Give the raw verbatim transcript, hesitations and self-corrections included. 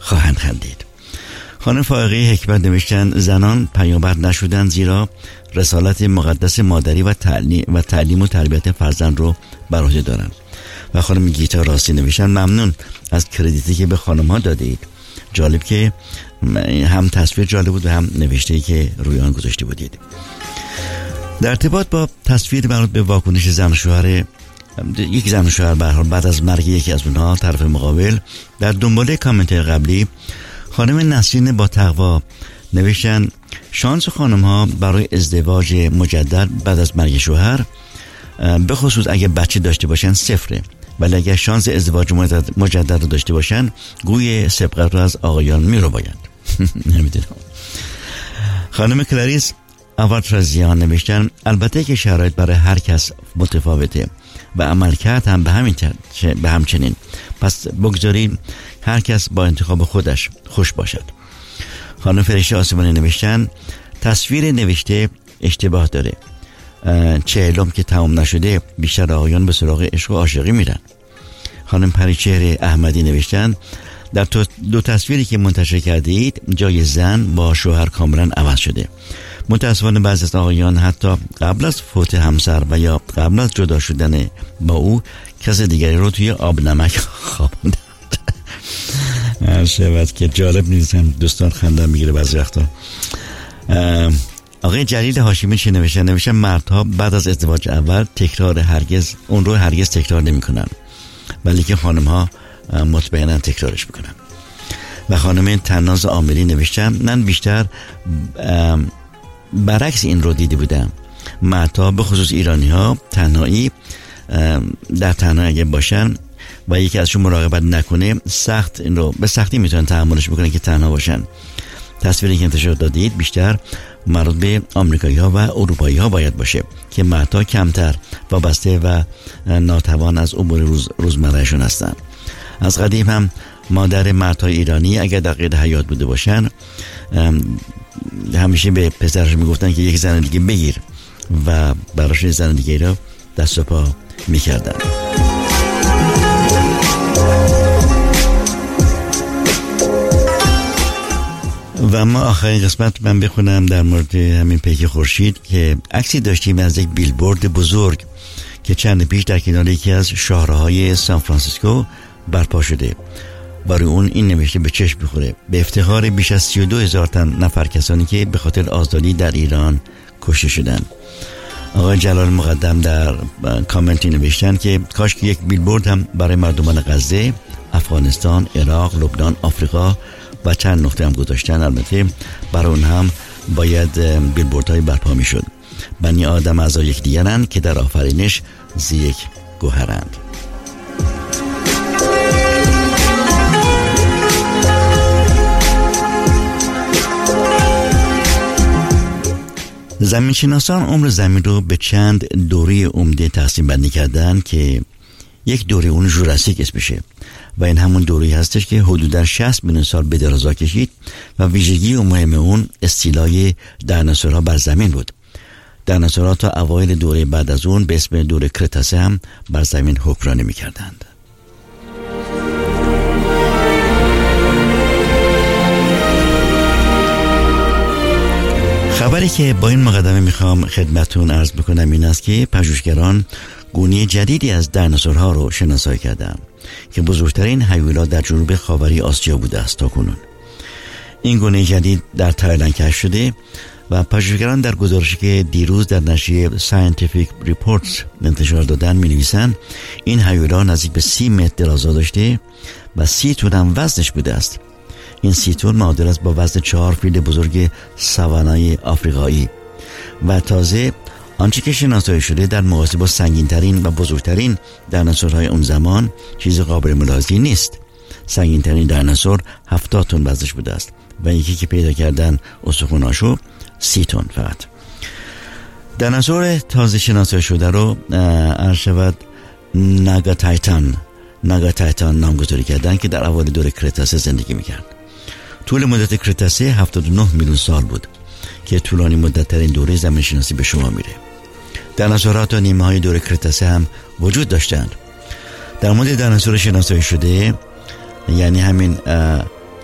خواهند خندید. خانم فائقه حکمت نوشتن زنان پیامبر نشدند زیرا رسالت مقدس مادری و تعلیم و تعلیم و تربیت فرزند رو بر عهده دارند. و خانم گیتا راستی نوشتن ممنون از کردیتی که به خانم ها داده اید. جالب که هم تصویر جالب بود و هم نوشته‌ای که روی آن گذاشته بودید. در ارتباط با تصویر مربوط به واکنش زن و شوهر، یک زن و شوهر به هر حال بعد از مرگ یکی از اونها، طرف مقابل، در دنباله کامنت قبلی خانم نسرین با تقوا نوشتن شانس خانم ها برای ازدواج مجدد بعد از مرگ شوهر به خصوص اگه بچه داشته باشن صفره، ولی اگه شانس ازدواج مجدد رو داشته باشن گوی سبقت رو از آقایان میرو باید. نمیدونم. خانم کلاریس آواترازیان نوشتن البته که شرایط برای هر کس متفاوته و عملکرد هم به همین به همچنین، پس بگذاریم هر کس با انتخاب خودش خوش باشد. خانم فرشته آسمانی نوشتن تصویر نوشته اشتباه داره، چهلم که تمام نشده بیشتر آقایان به سراغ عشق و عاشقی میرن. خانم پریچهر احمدی نوشتن در دو تصویری که منتشر کرده اید جای زن با شوهر کاملا عوض شده. متاسفانه بعضی از آقایان حتی قبل از فوت همسر و یا قبل از جدا شدن با او کس دیگری رو توی آب نمک خوابوندند. هر شود که جالب نیستم، دوستان خندم میگیره بعضی وقتا. آقای جلیل هاشمی چه نوشتن؟ نوشتن مردها بعد از ازدواج اول تکرار هرگز اون رو هرگز تکرار نمی کنن، ولی که خانم ها مطمئنا تکرارش میکنن. و خانم تناز عاملی نوشتن من بیشتر برعکس این رو دیده بودم. مردها به خصوص ایرانی ها تنهایی در تنهایی اگه باشن و یکی ازشون مراقبت نکنه سخت این رو به سختی میتونن تحملش بکنن که تنها باشن. تصویری که انتشار دادید بیشتر مربوط به آمریکایی ها و اروپایی ها باید باشه که مردها کمتر وابسته و ناتوان از امور روز روزمرهشون هستن. از قدیم هم مادر مردهای ایرانی اگر در قید حیات بوده باشن همیشه به پسرش میگفتن که یک زن دیگه بگیر و براش زن دیگه را دست و پا میکردن. و اما آخرین قسمت من بخونم در مورد همین پیک خورشید که عکسی داشتیم از یک بیلبورد بزرگ که چند پیش در کنار یکی از شاهراهای سان فرانسیسکو برپا شده. برای اون این نوشته به چشم بخوره: به افتخار بیش از سی و دو هزار تن نفر کسانی که به خاطر آزادی در ایران کشته شدن. آقای جلال مقدم در کامنتی نوشتن که کاش که یک بیلبورد هم برای مردمان غزه، افغانستان، عراق، لبنان، آفریقا و چند نقطه هم گذاشتن. البته برای اون هم باید بیلبوردهای برپا می شد. بنی آدم اعضای یکدیگرند که در آفرینش ز یک گوهرند. زمینشناسان عمر زمین رو به چند دوره عمده تقسیم بندی کردن که یک دوره اون ژوراسیک اسمشه و این همون دوره‌ای هستش که حدوداً شصت میلیون سال به دراز کشید و ویژگی مهم اون استیلای دیناسورها بر زمین بود. دیناسورها تا اوایل دوره بعد از اون به اسم دوره کرتاسه هم بر زمین حکمرانی می‌کردند. خبری که با این مقدمه میخوام خدمتون عرض بکنم این است که پژوهشگران گونه جدیدی از دیناسورها رو شناسایی کردند که بزرگترین حیولا در جنوب خاوری آسیا بوده است تاکنون. این گونه جدید در تایلند کشف شده و پژوهشگران در گزارشی که دیروز در نشریه Scientific Reports انتشار دادن می‌نویسند این حیولا نزدیک به سی متر درازا داشته و سی تن هم وزنش بوده است. این سی تن معادل است با وزن چهار فیل بزرگ ساوانای آفریقایی و تازه آنچه که شناسایی شده در مقایسه با سنگین‌ترین و بزرگترین دیناسورهای اون زمان چیز قابل ملاحظه‌ای نیست. سنگین‌ترین دیناسور هفتاد تن وزنش بوده است و یکی که پیدا کردن استخواناشو سی تن فقط. دیناسور تازه شناسایی شده رو عرض شود ناگاتایتان ناگاتایتان نامگذاری کردن که در اوایل دوره کرتاسه زندگی می‌کرد. طول مدت کرتاسه هفتاد و نه میلیون سال بود که طولانی مدت ترین دوره زمین شناسی به شما میره. دیناسورها تا نیمه های دوره کرتاسه هم وجود داشتند. در مورد دیناسور شناسایی شده یعنی همین